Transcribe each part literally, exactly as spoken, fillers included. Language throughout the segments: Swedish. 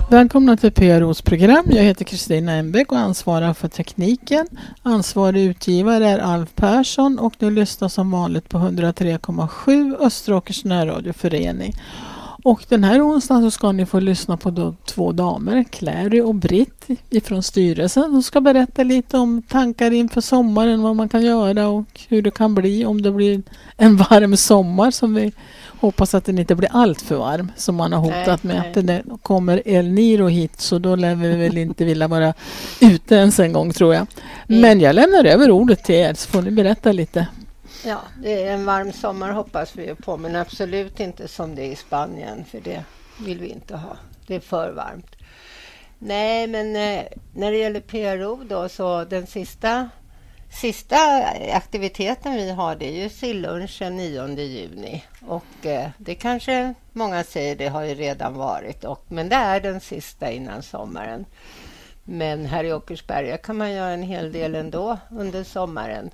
Välkomna till P R O:s program. Jag heter Kristina Embeck och ansvarar för tekniken. Ansvarig utgivare är Alf Persson och nu lyssnar som vanligt på hundra tre komma sju Österåkers närradioförening. Och den här onsdagen så ska ni få lyssna på då två damer, Clary och Britt ifrån styrelsen. De ska berätta lite om tankar inför sommaren, vad man kan göra och hur det kan bli om det blir en varm sommar som vi hoppas att den inte blir allt för varm som man har hotat nej, med. Nej. Att det kommer El Niro hit så då lär vi väl inte vilja vara ute ens en gång tror jag. Mm. Men jag lämnar över ordet till er så får ni berätta lite. Ja, det är en varm sommar hoppas vi på, men absolut inte som det är i Spanien, för det vill vi inte ha. Det är för varmt. Nej, men eh, när det gäller P R O då, så den sista, sista aktiviteten vi har, det är ju sillunchen nionde juni. Och eh, det kanske många säger, det har ju redan varit, och, men det är den sista innan sommaren. Men här i Åkersberga kan man göra en hel del ändå under sommaren.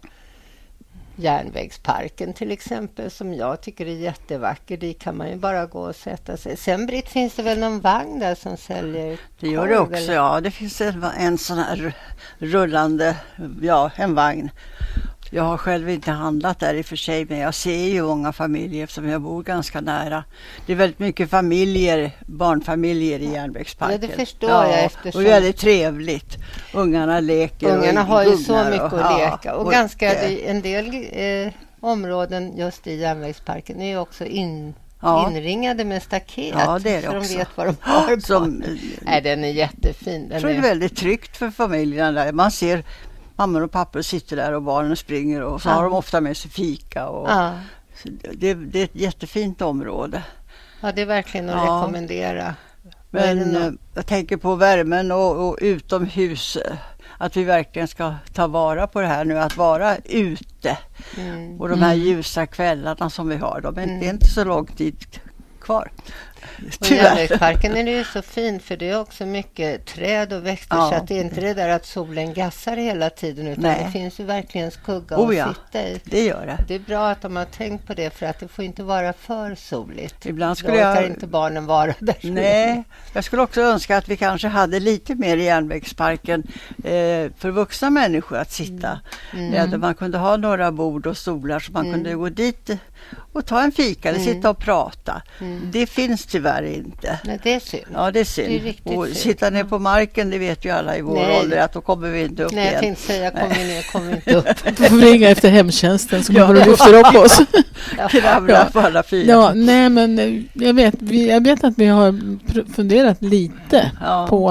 Järnvägsparken till exempel, som jag tycker är jättevacker. Dit kan man ju bara gå och sätta sig. Sen Britt, finns det väl någon vagn där som säljer? Det gör det också, eller? Ja. Det finns en, en sån här rullande, ja, en vagn. Jag har själv inte handlat där i och för sig, men jag ser ju många familjer eftersom jag bor ganska nära. Det är väldigt mycket familjer, barnfamiljer i järnvägsparken. Ja, det förstår ja, jag eftersom... Och väldigt trevligt. Ungarna leker. Ungarna och har ju så mycket och, att leka. Ja, och, och ganska det, en del eh, områden just i järnvägsparken är ju också in... Ja. Inringade med staket, ja, det är det så också. De vet vad de har på. Som, Nej, den är jättefin. Den jag tror är... det är väldigt tryggt för familjerna där. Man ser mammor och pappor sitter där och barnen springer och så ja. Har de ofta med sig fika. Och ja. det, det är ett jättefint område. Ja, det är verkligen att ja. rekommendera. Men jag tänker på värmen och, och utomhus. Att vi verkligen ska ta vara på det här nu, att vara ute. Mm. Och de här mm. ljusa kvällarna som vi har, de är mm. inte så lång tid kvar. Och i järnvägsparken är det ju så fint, för det är också mycket träd och växter, ja. Så att det är inte det där att solen gassar hela tiden, utan nej. Det finns ju verkligen skugga oh, att ja. sitta i. Det gör det. Det är bra att de har tänkt på det, för att det får inte vara för soligt. Ibland skulle Då jag... inte barnen vara där. Nej, jag skulle också önska att vi kanske hade lite mer i järnvägsparken eh, för vuxna människor att sitta. Mm. Mm. Där man kunde ha några bord och stolar så man mm. kunde gå dit och ta en fika eller mm. sitta och prata. Mm. Det finns tyvärr inte. Nej, det är synd. Ja, det är synd. Det är riktigt och synd. Sitta ner på marken, det vet ju alla i vår Nej. ålder att då kommer vi inte upp Nej, igen. Nej, jag tänkte säga, kommer vi ner, kommer vi inte upp. Du får ringa efter hemtjänsten så kommer ja. du lyfta upp oss. Kravla ja. på alla fyra. Ja, nej men jag vet, vi, jag vet att vi har funderat lite ja. på